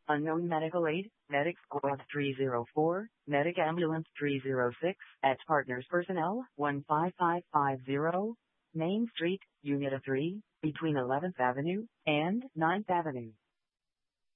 Unknown medical aid, Medic Squad 304, Medic Ambulance 306, at Partners Personnel 15550, Main Street, Unit 3, between 11th Avenue and 9th Avenue.